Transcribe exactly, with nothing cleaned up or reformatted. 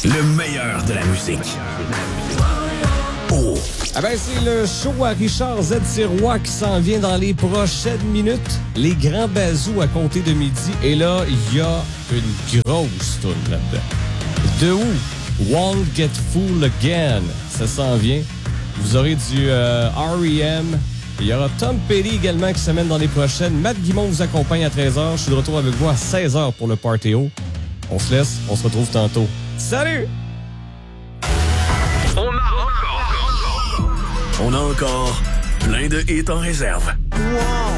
Le meilleur de la musique. Oh! Ah ben, c'est le show à Richard Z. Sirois qui s'en vient dans les prochaines minutes. Les grands bazous à compter de midi. Et là, il y a une grosse toune là-dedans. De où? Won't Get Fooled Again. Ça s'en vient. Vous aurez du euh, R E M. Il y aura Tom Petty également qui s'amène dans les prochaines. Matt Guimond vous accompagne à treize heures. Je suis de retour avec vous à seize heures pour le Party O. On se laisse. On se retrouve tantôt. Salut! On a encore, on a encore plein de hits en réserve. Wow.